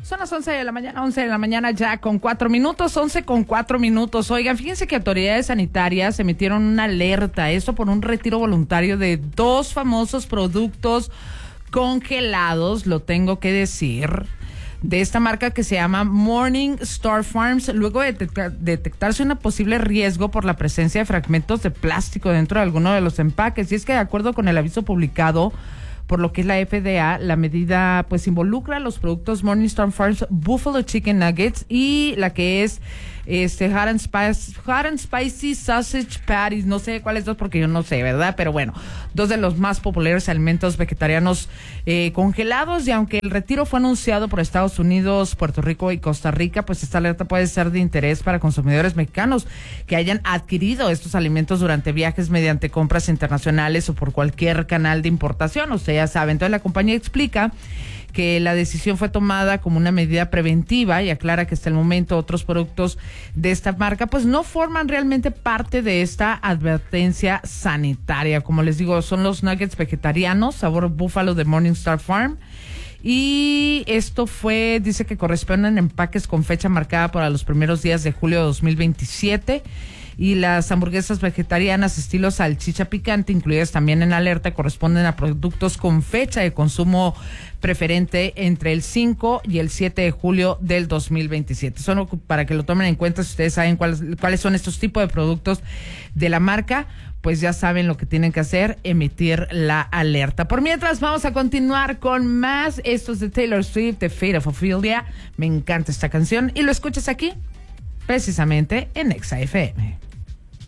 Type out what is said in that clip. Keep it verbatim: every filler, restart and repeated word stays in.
Son las once de la mañana, once de la mañana ya con cuatro minutos, once con cuatro minutos. Oigan, fíjense que autoridades sanitarias emitieron una alerta, esto por un retiro voluntario de dos famosos productos congelados, lo tengo que decir, de esta marca que se llama Morning Star Farms, luego de detectar, detectarse un posible riesgo por la presencia de fragmentos de plástico dentro de alguno de los empaques. Y es que de acuerdo con el aviso publicado por lo que es la F D A, la medida pues involucra los productos Morning Star Farms Buffalo Chicken Nuggets y la que es este Hot and, Spice, Hot and Spicy Sausage Patties, no sé cuáles dos porque yo no sé, ¿verdad? Pero bueno, dos de los más populares alimentos vegetarianos eh, congelados, y aunque el retiro fue anunciado por Estados Unidos, Puerto Rico y Costa Rica, pues esta alerta puede ser de interés para consumidores mexicanos que hayan adquirido estos alimentos durante viajes mediante compras internacionales o por cualquier canal de importación, o sea, ya saben. Entonces la compañía explica que la decisión fue tomada como una medida preventiva y aclara que hasta el momento otros productos de esta marca pues no forman realmente parte de esta advertencia sanitaria. Como les digo, son los nuggets vegetarianos sabor búfalo de Morning Star Farm, y esto fue, dice que corresponden a empaques con fecha marcada para los primeros días de julio de dos mil veintisiete. Y las hamburguesas vegetarianas estilo salchicha picante, incluidas también en alerta, corresponden a productos con fecha de consumo preferente entre el cinco y el siete de julio del dos mil veintisiete. Solo para que lo tomen en cuenta, si ustedes saben cuáles, cuáles son estos tipos de productos de la marca, pues ya saben lo que tienen que hacer, emitir la alerta. Por mientras, vamos a continuar con más. Esto es de Taylor Swift, The Fate of Ophelia. Me encanta esta canción y lo escuchas aquí, precisamente en Exa F M.